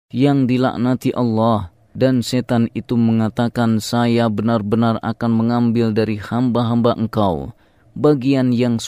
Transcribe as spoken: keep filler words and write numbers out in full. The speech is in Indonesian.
yang dilaknati Allah, dan setan itu mengatakan, saya benar-benar akan mengambil dari hamba-hamba engkau bagian yang